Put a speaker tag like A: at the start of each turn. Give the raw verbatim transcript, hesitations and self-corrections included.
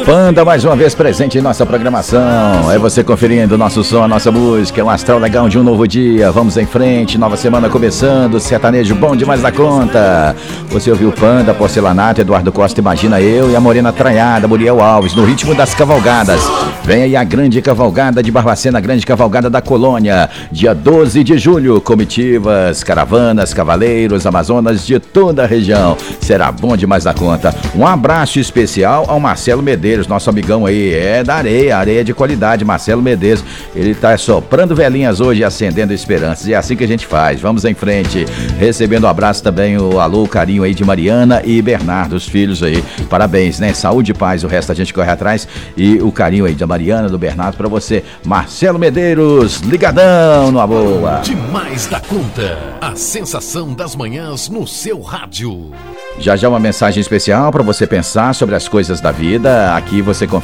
A: Panda mais uma vez presente em nossa programação. É você conferindo o nosso som, a nossa música, é um astral legal de um novo dia. Vamos em frente, nova semana começando, sertanejo bom demais da conta. Você ouviu Panda, Porcelanato, Eduardo Costa, Imagina Eu e a Morena Traiada, Muriel Alves, no ritmo das cavalgadas. Vem aí a grande cavalgada de Barbacena, a grande cavalgada da Colônia, dia doze de julho, comitivas, caravanas, cavaleiros, amazonas de toda a região. Será bom demais da conta. Um abraço especial ao Marcelo Medeiros, nosso amigão aí, é da areia, areia de qualidade, Marcelo Medeiros. Ele tá soprando velhinhas hoje e acendendo esperanças. E é assim que a gente faz. Vamos em frente. Recebendo um abraço também, o alô, o carinho aí de Mariana e Bernardo, os filhos aí. Parabéns, né? Saúde e paz, o resto a gente corre atrás. E o carinho aí da Mariana, do Bernardo, pra você. Marcelo Medeiros, ligadão, numa boa.
B: Demais da conta. A sensação das manhãs no seu rádio.
A: Já já uma mensagem especial para você pensar sobre as coisas da vida. Aqui você confere